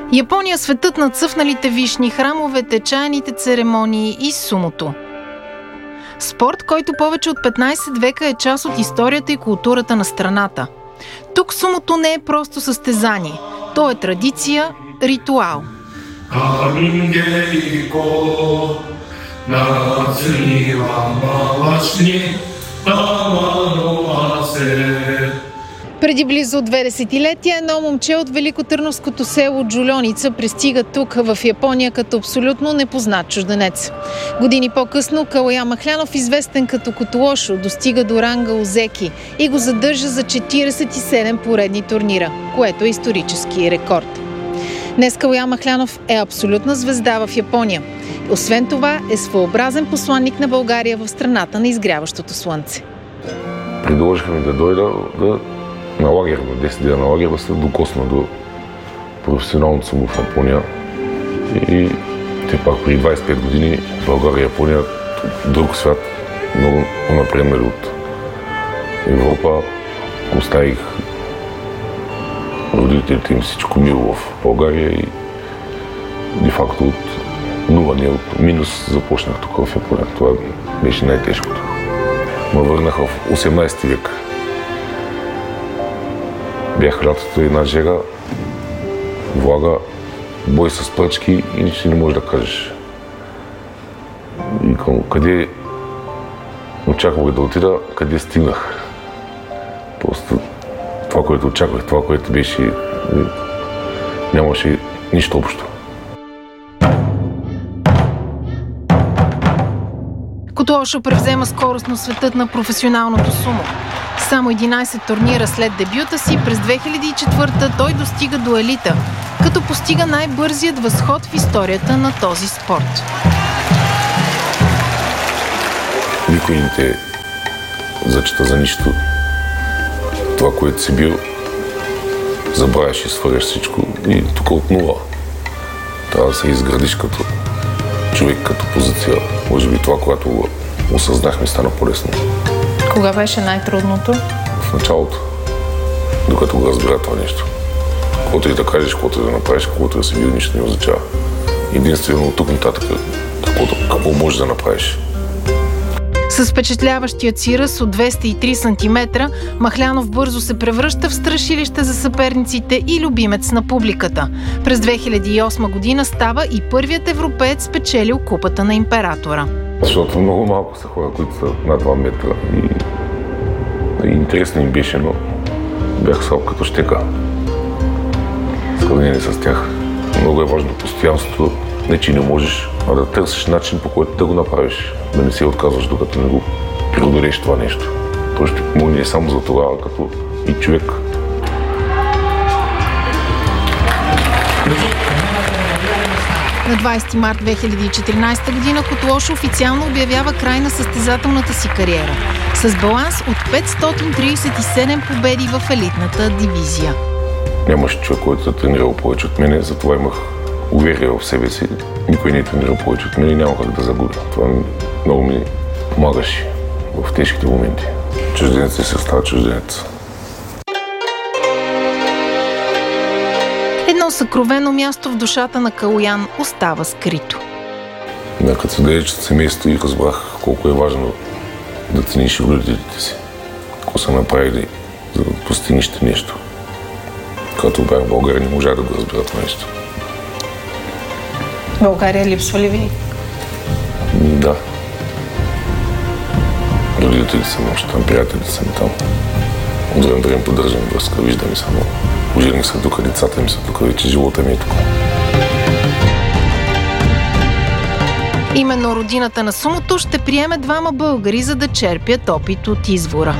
Япония – светът на цъфналите вишни, храмовете, чайните церемонии и сумото. Спорт, който повече от 15 века е част от историята и културата на страната. Тук сумото не е просто състезание. То е традиция, ритуал. Преди близо 2 десетилетия едно момче от великотърновското село Джульоница пристига тук в Япония като абсолютно непознат чужденец. Години по-късно Калуян Махлянов, известен като Котолошо, достига до ранга Озеки и го задържа за 47 поредни турнира, което е исторически рекорд. Днес Калуян Махлянов е абсолютна звезда в Япония. Освен това е своеобразен посланник на България в страната на изгряващото слънце. Предложиха ми да дойда на лагер, на 10 дена на лагер, да се докосна до професионалното сумо в Япония. И те пак при 25 години България и Япония, друг свят, много напреднали от Европа. Оставих родителите им всичко мило в България и де-факто от нула, не от минус започнах тук в Япония. Това беше най-тежкото. Ме върнаха в 18 век. Бях лятото една жега, влага, бой с пръчки и нищо не можеш да кажеш. И къде очаквах да отида, къде стигнах. Просто това, което очаквах, това, което беше, нямаше нищо общо. Котолошо превзема скоростно светът на професионалното сумо. Само 11 турнира след дебюта си през 2004 той достига до елита, като постига най-бързият възход в историята на този спорт. Никой не те зачита за нищо. Това, което си бил, забравяш и свъряш всичко и тук от нула. Трябва да се изградиш като човек, като позиция. Може би това, което го осъзнахме, стана по-лесно. Кога беше най-трудното? В началото, докато го разбира това нещо. Каквото и да кажеш, каквото и да направиш, каквото да си бил, нищо не означава. Единствено от тук нататък, какво можеш да направиш. С впечатляващият си ръст от 203 см, Махлянов бързо се превръща в страшилище за съперниците и любимец на публиката. През 2008 година става и първият европеец, спечелил купата на императора. Защото много малко са хора, които са над 2 метра и интересно им беше, но бях слаб като щека. Сравнение с тях. Много е важно постоянството, не че не можеш, а да търсиш начин, по който да го направиш. Да не се отказваш, докато не го преодолееш това нещо. То ще помогне само за това, като и човек. На 20 март 2014 година Котолошо официално обявява край на състезателната си кариера с баланс от 537 победи в елитната дивизия. Нямаше човек, който е тренирал повече от мене, затова имах уверие в себе си. Никой не е тренирал повече от мен и няма как да загубя. Това много ми помагаше в тежките моменти. Чужденец се става чужденец. Едно съкровено място в душата на Калуян остава скрито. Като се далеч от семейството и разбрах колко е важно да цениш родителите си. Какво са направили, за да постигнеш нещо. Като бях в България, не можах да го разбера това нещо. България липсва ли ви? Да. Родители са още там, приятели са ми там. От време време поддържам връзка, виждам и само. Ожених се тук, децата ми са тук, вече живота ми е тук. Именно родината на сумото ще приеме 2 българи, за да черпят опит от извора.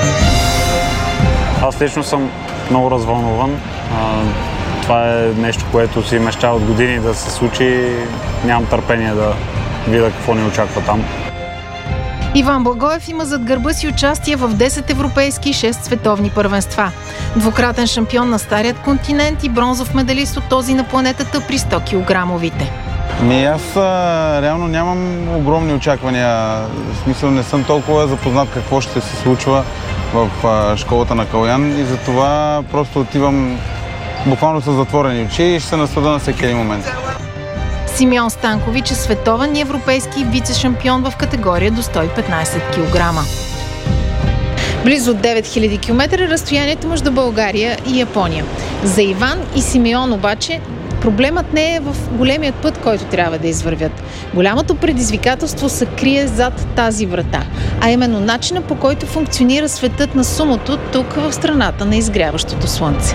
Аз лично съм много развълнуван. Това е нещо, което си мечтая от години да се случи. Нямам търпение да видя какво ни очаква там. Иван Благоев има зад гърба си участие в 10 европейски и 6 световни първенства. Двукратен шампион на Старият континент и бронзов медалист от този на планетата при 100 килограмовите. Аз реално нямам огромни очаквания. В смисъл не съм толкова запознат какво ще се случва в школата на Калуян и затова просто отивам буквално са затворени очи и ще се насладя на всеки един момент. Симеон Станкович е световен и европейски вице-шампион в категория до 115 кг. Близо 9000 км е разстоянието между България и Япония. За Иван и Симеон обаче проблемът не е в големият път, който трябва да извървят. Голямото предизвикателство се крие зад тази врата, а именно начина, по който функционира светът на сумото тук в страната на изгряващото слънце.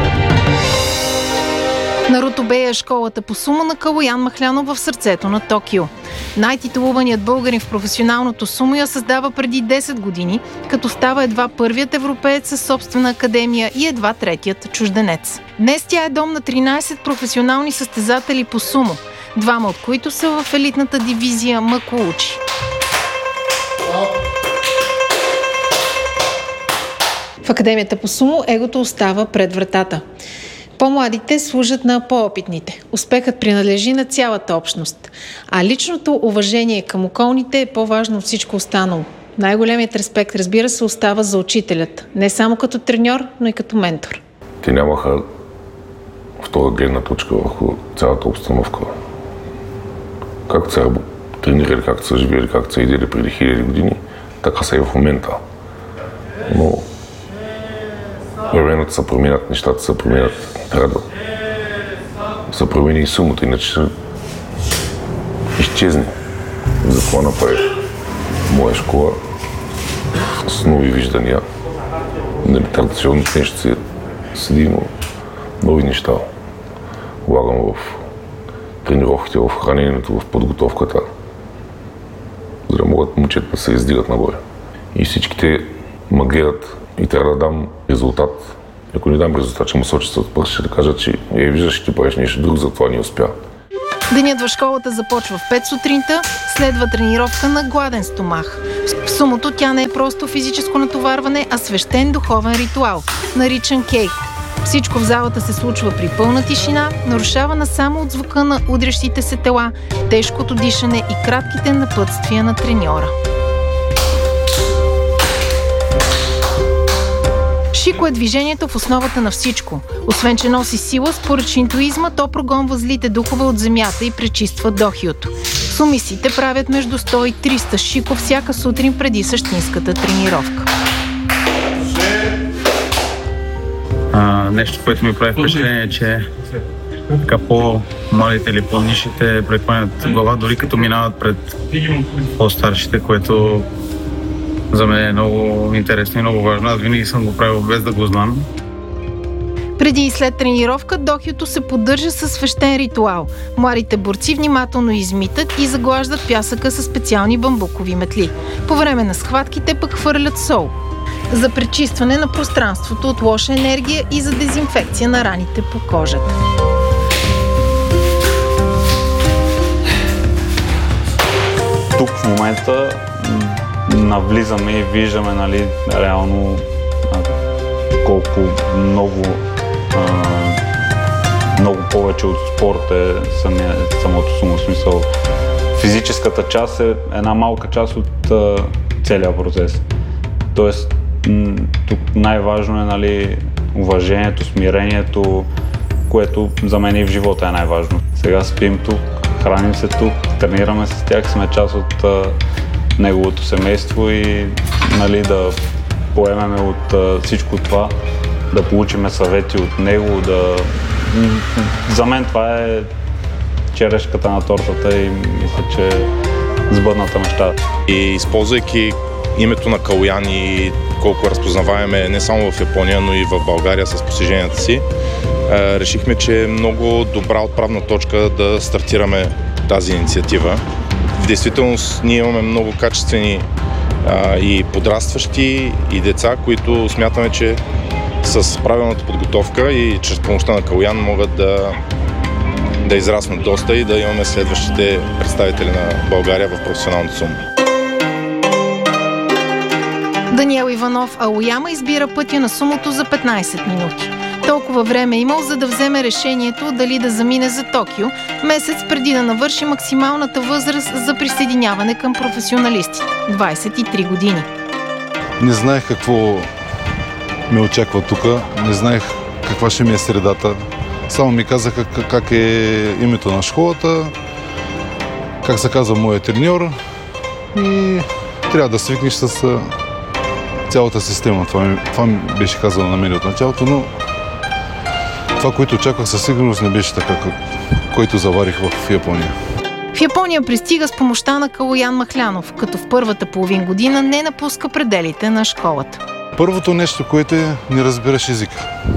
Наруто Бей е школата по сумо на Калоян Махлянов в сърцето на Токио. Най-титулуваният българин в професионалното сумо я създава преди 10 години, като става едва първият европеец със собствена академия и едва третият чужденец. Днес тя е дом на 13 професионални състезатели по сумо, двама от които са в елитната дивизия Макоучи. В академията по сумо егото остава пред вратата. По-младите служат на по-опитните. Успехът принадлежи на цялата общност. А личното уважение към околните е по-важно от всичко останало. Най-големият респект, разбира се, остава за учителят. Не само като треньор, но и като ментор. Те нямаха втора гледна точка върху цялата обстановка. Както са тренирали, както са живели, както са идели преди хиляди години, така са и в момента. Но времената се променят, нещата се променят. Трябва да се промени и сумата, иначе ще изчезне. Затова направих моя школа с нови виждания. Традиционно нещо се седи, но нови неща. Влагам в тренировките, в храненето, в подготовката, за да могат момчета да се издигат нагоре. И всичките ме гледат и трябва да дам резултат. Ако не дам резултат, ще му сочат с пръст, ще да кажат, че виждаш, ще ти правиш нещо друго, затова не успя. Денят в школата започва в 5 сутринта, следва тренировка на гладен стомах. В сумото тя не е просто физическо натоварване, а свещен духовен ритуал, наричан кейко. Всичко в залата се случва при пълна тишина, нарушавана само от звука на удрящите се тела, тежкото дишане и кратките напътствия на треньора. Шико е движението в основата на всичко. Освен, че носи сила, според шинтоизма, то прогонва злите духове от земята и пречиства дохиото. Сумисите правят между 100 и 300 шико всяка сутрин преди същинската тренировка. Нещо, което ми прави впечатление е, че така по-младите или по-нишите прекланят глава, дори като минават пред по-старшите, което за мен е много интересно и много важно. Аз винаги съм го правил без да го знам. Преди и след тренировка дохиото се поддържа със свещен ритуал. Младите борци внимателно измитат и заглаждат пясъка със специални бамбукови метли. По време на схватките пък хвърлят сол за пречистване на пространството от лоша енергия и за дезинфекция на раните по кожата. Тук в момента навлизаме и виждаме, нали, реално колко много повече от спорт е самото сумо. Смисъл, физическата част е една малка част от целия процес. Тоест, тук най-важно е, нали, уважението, смирението, което за мен и в живота е най-важно. Сега спим тук, храним се тук, тренираме с тях, сме част от неговото семейство и, нали, да поемеме от всичко това, да получиме съвети от него, За мен това е черешката на тортата и мисля, че е сбъдната мечта. И използвайки името на Калоян и колко разпознаваеме не само в Япония, но и в България с постиженията си, решихме, че е много добра отправна точка да стартираме тази инициатива. В действителност ние имаме много качествени и подрастващи и деца, които смятаме, че с правилната подготовка и чрез помощта на Калоян могат да израснат доста и да имаме следващите представители на България в професионалното сумо. Даниел Иванов Аояма избира пътя на сумото за 15 минути. Толкова време имал, за да вземе решението дали да замине за Токио, месец преди да навърши максималната възраст за присъединяване към професионалистите – 23 години. Не знаех какво ме очаква тук, не знаех каква ще ми е средата. Само ми казаха как е името на школата, как се казва моят треньор и трябва да свикнеш с цялата система. Това ми беше казано на мен от началото, но това, което очаквах със сигурност не беше така, който заварих в Япония. В Япония пристига с помощта на Калоян Махлянов, като в първата половин година не напуска пределите на школата. Първото нещо, което не разбираш езика.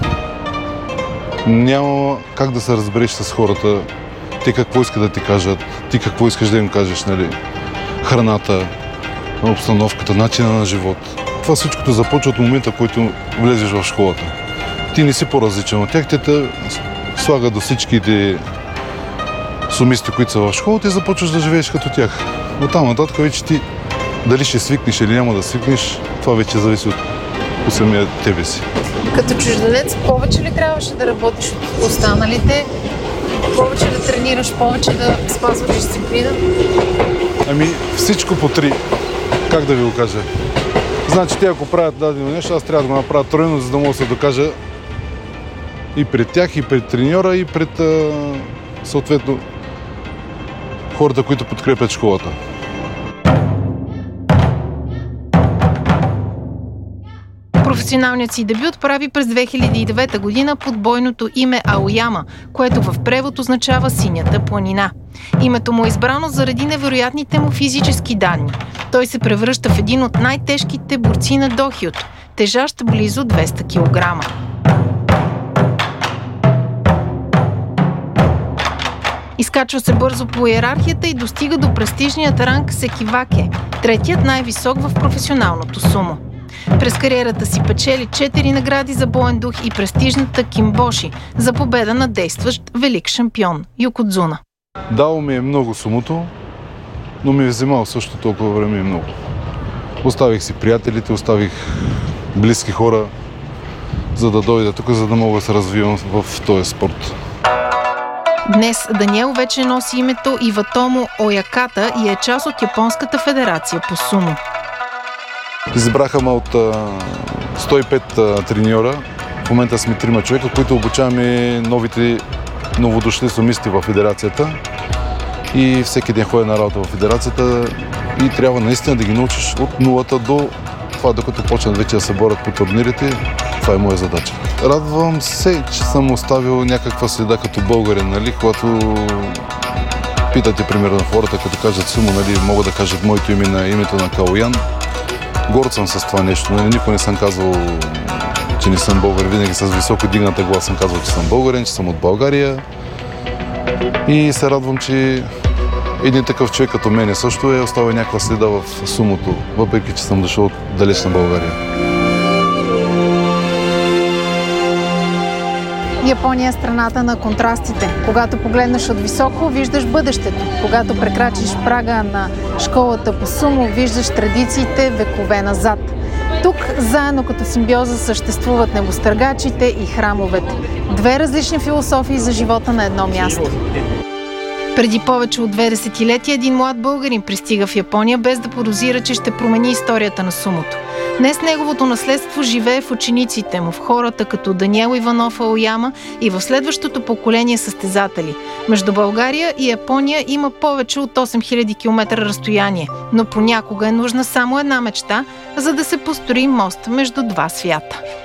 Няма как да се разбереш с хората, те какво искат да ти кажат, ти какво искаш да им кажеш, нали? Храната, обстановката, начина на живот. Това всичкото започва от момента, в който влезеш в школата. Ти не си по-различен от тях, те те слагат до всичките сумисти, които са в школата и започваш да живееш като тях. От там нататък вече ти дали ще свикнеш или няма да свикнеш, това вече зависи от самия тебе си. Като чужденец повече ли трябваше да работиш от останалите? Повече да тренираш, повече да спазваш дисциплина? Ами всичко по три. Как да ви го кажа? Значи те ако правят дадено нещо, аз трябва да го направя тройно, за да мога да се докажа и пред тях, и пред треньора, и пред съответно хората, които подкрепят школата. Професионалният си дебют прави през 2009 година под бойното име Аояма, което в превод означава синята планина. Името му е избрано заради невероятните му физически данни. Той се превръща в един от най-тежките борци на дохиото, тежащ близо 200 кг. Изкачва се бързо по иерархията и достига до престижният ранг Секиваке, третият най-висок в професионалното сумо. През кариерата си печели 4 награди за боен дух и престижната Кимбоши за победа на действащ велик шампион Йокодзуна. Дало ми е много сумото, но ми е вземал също толкова време и много. Оставих си приятелите, оставих близки хора, за да дойда тук, за да мога да се развивам в този спорт. Днес Даниел вече носи името Иватомо Ояката и е част от Японската федерация по сумо. Избраха ме от 105 треньора. В момента сме 3 човека, които обучаваме новите новодошли сумисти в федерацията. И всеки ден ходя на работа в федерацията и трябва наистина да ги научиш от нулата до това, докато почнат вече да се борят по турнирите. Това е моя задача. Радвам се, че съм оставил някаква следа като българин, нали, когато питате примерно хората, като кажат сумо, нали, могат да кажат моето име на името на Калоян. Горд съм с това нещо. Никой не съм казвал, че не съм българин. Винаги с високо дигната глас съм казвал, че съм българин, че съм от България. И се радвам, че един такъв човек като мене също е оставил някаква следа в сумото, въпреки че съм дошъл от далечна България. Япония е страната на контрастите. Когато погледнеш от високо, виждаш бъдещето. Когато прекрачиш прага на школата по сумо, виждаш традициите векове назад. Тук заедно като симбиоза съществуват небостъргачите и храмовете. Две различни философии за живота на едно място. Преди повече от 2 десетилетия един млад българин пристига в Япония без да подозира, че ще промени историята на сумото. Днес неговото наследство живее в учениците му, в хората като Даниел Иванов Аояма и в следващото поколение състезатели. Между България и Япония има повече от 8000 км разстояние, но понякога е нужна само една мечта, за да се построи мост между два свята.